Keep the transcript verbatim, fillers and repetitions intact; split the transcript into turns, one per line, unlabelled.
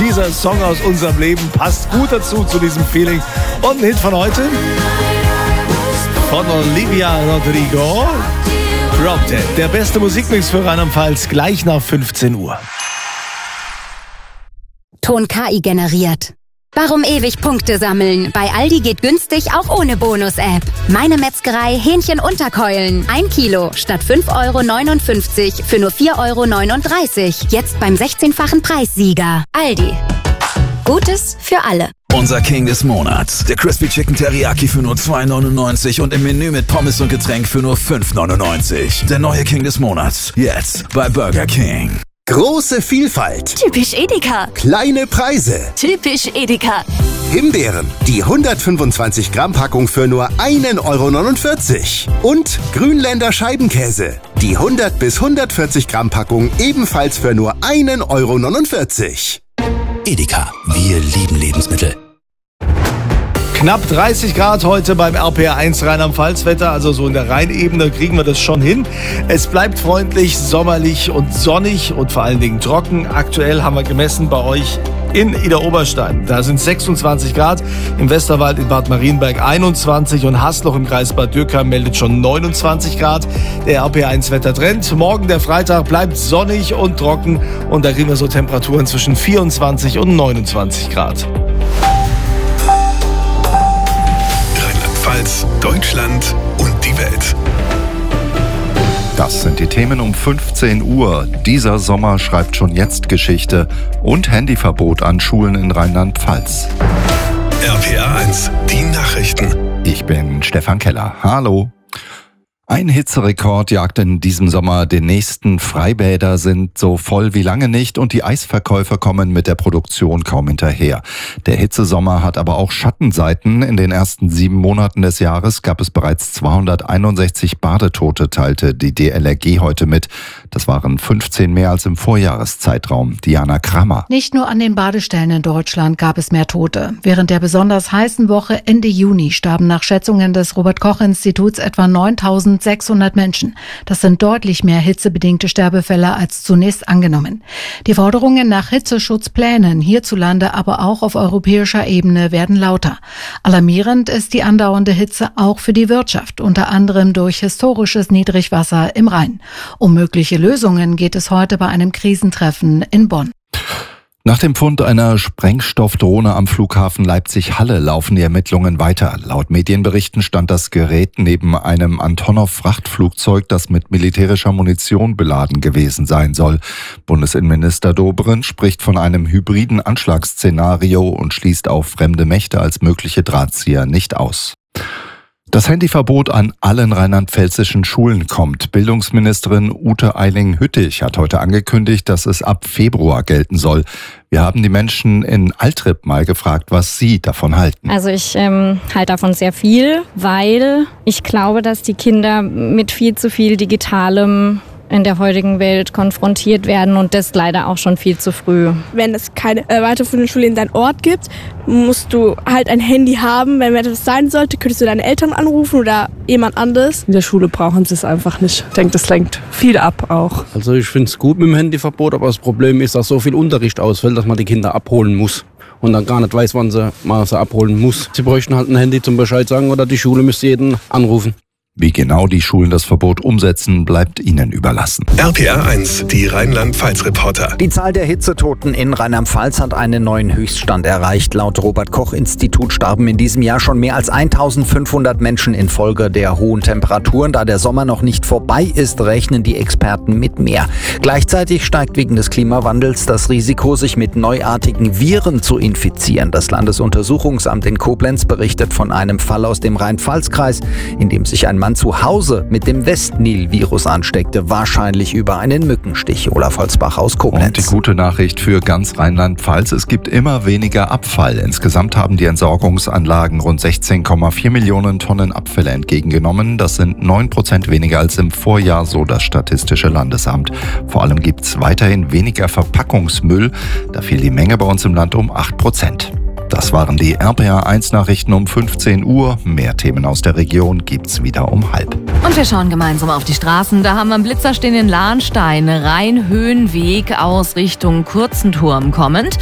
dieser Song aus unserem Leben passt gut dazu, zu diesem Feeling. Und ein Hit von heute von Olivia Rodrigo. Drop Dead, der beste Musikmix für Rheinland-Pfalz, gleich nach fünfzehn Uhr.
Ton K I generiert. Warum ewig Punkte sammeln? Bei Aldi geht günstig auch ohne Bonus-App. Meine Metzgerei Hähnchen Unterkeulen. Ein Kilo statt fünf Euro neunundfünfzig für nur vier Euro neununddreißig. Jetzt beim sechzehnfachen Preissieger. Aldi. Gutes für alle.
Unser King des Monats. Der Crispy Chicken Teriyaki für nur zwei neunundneunzig und im Menü mit Pommes und Getränk für nur fünf neunundneunzig. Der neue King des Monats. Jetzt bei Burger King.
Große Vielfalt.
Typisch Edeka.
Kleine Preise.
Typisch Edeka.
Himbeeren, die hundertfünfundzwanzig Gramm Packung für nur ein Euro neunundvierzig. Und Grünländer Scheibenkäse, die hundert bis hundertvierzig Gramm Packung ebenfalls für nur ein Euro neunundvierzig.
Edeka, wir lieben Lebensmittel.
Knapp dreißig Grad heute beim R P R eins Rheinland-Pfalz-Wetter, also so in der Rheinebene kriegen wir das schon hin. Es bleibt freundlich, sommerlich und sonnig und vor allen Dingen trocken. Aktuell haben wir gemessen bei euch in Idar-Oberstein. Da sind sechsundzwanzig Grad, im Westerwald in Bad Marienberg einundzwanzig und Hasloch im Kreis Bad Dürkheim meldet schon neunundzwanzig Grad. Der R P R eins Wettertrend. Morgen der Freitag bleibt sonnig und trocken und da kriegen wir so Temperaturen zwischen vierundzwanzig und neunundzwanzig Grad.
Deutschland und die Welt.
Das sind die Themen um fünfzehn Uhr. Dieser Sommer schreibt schon jetzt Geschichte und Handyverbot an Schulen in Rheinland-Pfalz.
R P R eins, die Nachrichten.
Ich bin Stefan Keller. Hallo. Ein Hitzerekord jagt in diesem Sommer den nächsten. Freibäder sind so voll wie lange nicht und die Eisverkäufer kommen mit der Produktion kaum hinterher. Der Hitzesommer hat aber auch Schattenseiten. In den ersten sieben Monaten des Jahres gab es bereits zweihunderteinundsechzig Badetote, teilte die D L R G heute mit. Das waren fünfzehn mehr als im Vorjahreszeitraum. Diana Kramer.
Nicht nur an den Badestellen in Deutschland gab es mehr Tote. Während der besonders heißen Woche Ende Juni starben nach Schätzungen des Robert-Koch-Instituts etwa neuntausendsechshundert Menschen. Das sind deutlich mehr hitzebedingte Sterbefälle als zunächst angenommen. Die Forderungen nach Hitzeschutzplänen hierzulande, aber auch auf europäischer Ebene werden lauter. Alarmierend ist die andauernde Hitze auch für die Wirtschaft, unter anderem durch historisches Niedrigwasser im Rhein. Um mögliche Lösungen geht es heute bei einem Krisentreffen in Bonn.
Nach dem Fund einer Sprengstoffdrohne am Flughafen Leipzig-Halle laufen die Ermittlungen weiter. Laut Medienberichten stand das Gerät neben einem Antonov-Frachtflugzeug, das mit militärischer Munition beladen gewesen sein soll. Bundesinnenminister Dobrindt spricht von einem hybriden Anschlagsszenario und schließt auch fremde Mächte als mögliche Drahtzieher nicht aus. Das Handyverbot an allen rheinland-pfälzischen Schulen kommt. Bildungsministerin Ute Eiling-Hüttich hat heute angekündigt, dass es ab Februar gelten soll. Wir haben die Menschen in Altrip mal gefragt, was sie davon halten.
Also ich ähm, halte davon sehr viel, weil ich glaube, dass die Kinder mit viel zu viel Digitalem in der heutigen Welt konfrontiert werden und das leider auch schon viel zu früh.
Wenn es keine äh, weiterführende Schule in deinem Ort gibt, musst du halt ein Handy haben. Wenn etwas sein sollte, könntest du deine Eltern anrufen oder jemand anderes.
In der Schule brauchen sie es einfach nicht. Ich denke, das lenkt viel ab auch.
Also ich finde es gut mit dem Handyverbot, aber das Problem ist, dass so viel Unterricht ausfällt, dass man die Kinder abholen muss. Und dann gar nicht weiß, wann sie mal sie abholen muss. Sie bräuchten halt ein Handy zum Bescheid sagen oder die Schule müsste jeden anrufen.
Wie genau die Schulen das Verbot umsetzen, bleibt ihnen überlassen.
R P R eins, die Rheinland-Pfalz-Reporter.
Die Zahl der Hitzetoten in Rheinland-Pfalz hat einen neuen Höchststand erreicht. Laut Robert-Koch-Institut starben in diesem Jahr schon mehr als eintausendfünfhundert Menschen infolge der hohen Temperaturen. Da der Sommer noch nicht vorbei ist, rechnen die Experten mit mehr. Gleichzeitig steigt wegen des Klimawandels das Risiko, sich mit neuartigen Viren zu infizieren. Das Landesuntersuchungsamt in Koblenz berichtet von einem Fall aus dem Rhein-Pfalz-Kreis, in dem sich ein Mann zu Hause mit dem Westnil-Virus ansteckte, wahrscheinlich über einen Mückenstich. Olaf Holzbach aus Koblenz.
Und die gute Nachricht für ganz Rheinland-Pfalz, es gibt immer weniger Abfall. Insgesamt haben die Entsorgungsanlagen rund sechzehn Komma vier Millionen Tonnen Abfälle entgegengenommen. Das sind neun Prozent weniger als im Vorjahr, so das Statistische Landesamt. Vor allem gibt es weiterhin weniger Verpackungsmüll. Da fiel die Menge bei uns im Land um acht Prozent. Das waren die R P R eins Nachrichten um fünfzehn Uhr. Mehr Themen aus der Region gibt's wieder um halb.
Und wir schauen gemeinsam auf die Straßen. Da haben wir einen Blitzer stehen in Lahnstein, Rhein-Höhenweg aus Richtung Kurzenturm kommend.